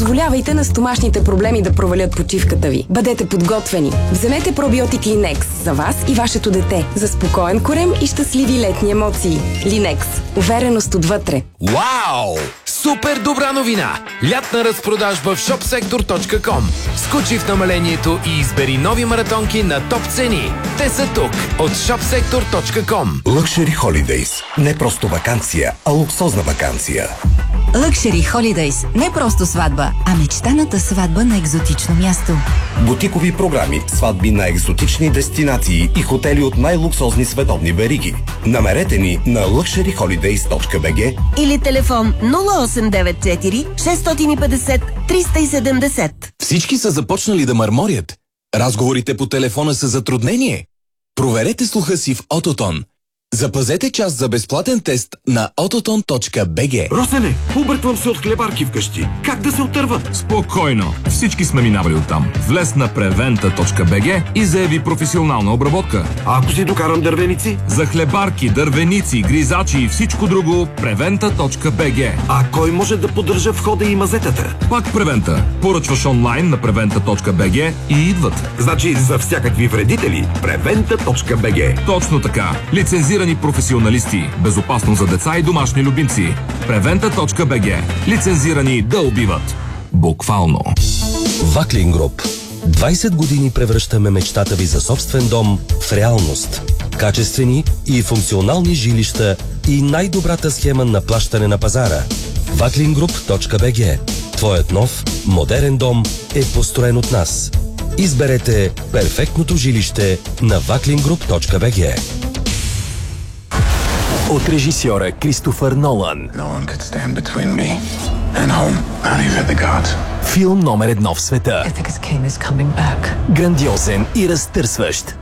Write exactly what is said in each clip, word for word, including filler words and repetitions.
позволявайте на стомашните проблеми да провалят почивката ви. Бъдете подготвени. Вземете пробиотик Линекс за вас и вашето дете за спокоен корем и щастливи летни емоции. Линекс. Увереност отвътре. Вау! Супер добра новина! Лятна разпродажба в шопсектор точка ком. Скочи в намалението и избери нови маратонки на топ цени. Те са тук от шопсектор точка ком. Luxury Holidays. Не просто ваканция, а луксозна ваканция. Luxury Holidays. Не просто сватба, а мечтаната сватба на екзотично място. Бутикови програми, сватби на екзотични дестинации и хотели от най-луксозни световни вериги. Намерете ни на luxury holidays точка би джи или телефон нула осем девет четири шест пет зет триста и седемдесет. Всички са започнали да мърморят. Разговорите по телефона са затруднение. Проверете слуха си в Ототон. Запазете час за безплатен тест на ототон точка би джи. Росене, обърквам се от хлебарки вкъщи. Как да се отърва? Спокойно. Всички сме минавали оттам. Влез на превента точка би джи и заяви професионална обработка. А ако си докарам дървеници? За хлебарки, дървеници, гризачи и всичко друго, превента точка би джи. А кой може да поддържа входа и мазетата? Пак Превента. Поръчваш онлайн на превента точка би джи и идват. Значи за всякакви вредители превента точка би джи. Точно така. Лицензирани професионалисти. Безопасно за деца и домашни любимци. превента точка би джи. Лицензирани да убиват. Буквално. Ваклин Груп. двайсет години превръщаме мечтата ви за собствен дом в реалност. Качествени и функционални жилища и най-добрата схема на плащане на пазара. ваклин груп точка би джи. Твоят нов, модерен дом е построен от нас. Изберете перфектното жилище на ваклин груп точка би джи. От режисьора Кристофър Нолан. Филм номер едно в света. Грандиозен и разтърсващ.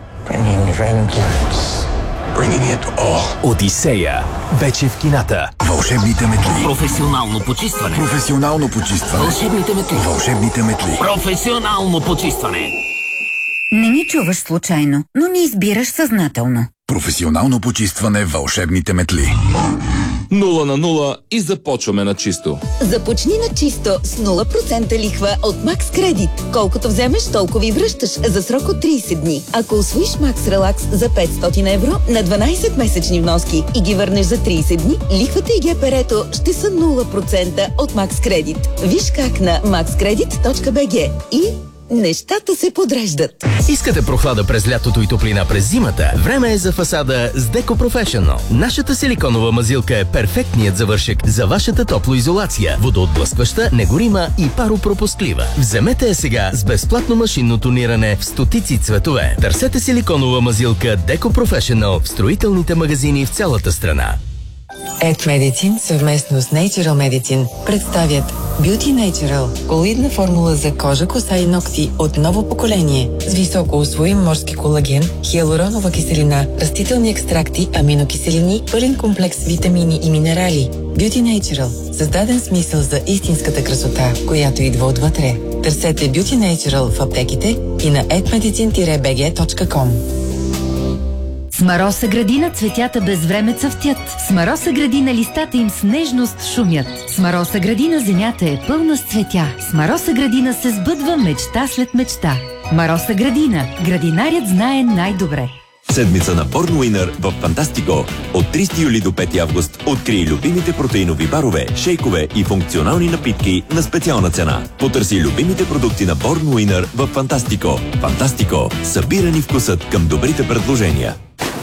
Одисея. Вече в кината. Вълшебните метли. Професионално почистване. Професионално почистване. Вълшебните метли. Вълшебните метли. Професионално почистване. Не ни чуваш случайно, но ни избираш съзнателно. Професионално почистване. Вълшебните метли. Нула на нула и започваме на чисто. Започни на чисто с нула процента лихва от Max Credit. Колкото вземеш, толкова и връщаш за срок от трийсет дни. Ако усвоиш Max Relax за петстотин евро на дванайсет месечни вноски и ги върнеш за трийсет дни, лихвата и ГПР-то ще са нула процента от Max Credit. Виж как на макс кредит точка би джи и нещата се подреждат. Искате прохлада през лятото и топлина през зимата? Време е за фасада с Deco Professional. Нашата силиконова мазилка е перфектният завършек за вашата топлоизолация, водоотблъскваща, негорима и паропропустлива. Вземете я сега с безплатно машинно тониране в стотици цветове. Търсете силиконова мазилка Deco Professional в строителните магазини в цялата страна. Ед Medicine съвместно с Natural Medicine представят Beauty Natural – колоидна формула за кожа, коса и ногти от ново поколение с високо усвоим морски колаген, хиалуронова киселина, растителни екстракти, аминокиселини, пълен комплекс витамини и минерали. Beauty Natural – създаден смисъл за истинската красота, която идва отвътре. Търсете Beauty Natural в аптеките и на ед медицин би джи точка ком. С Мароса градина цветята безвреме цъфтят. С Мароса градина листата им с нежност шумят. С Мароса градина земята е пълна с цветя. С Мароса градина се сбъдва мечта след мечта. Мароса градина. Градинарят знае най-добре. Седмица на Born Winner в Фантастико. От трийсети юли до пети август открий любимите протеинови барове, шейкове и функционални напитки на специална цена. Потърси любимите продукти на Born Winner в Фантастико. Фантастико. Събирани вкусът към добрите предложения.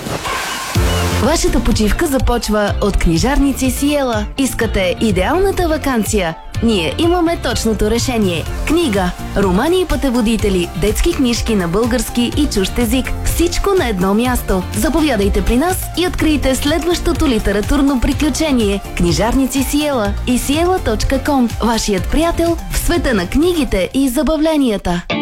Вашата почивка започва от книжарници Сиела. Искате идеалната ваканция? Ние имаме точното решение. Книга, романи и пътеводители, детски книжки на български и чужд език. Всичко на едно място. Заповядайте при нас и открийте следващото литературно приключение. Книжарници Сиела и сиела точка ком. Вашият приятел в света на книгите и забавленията.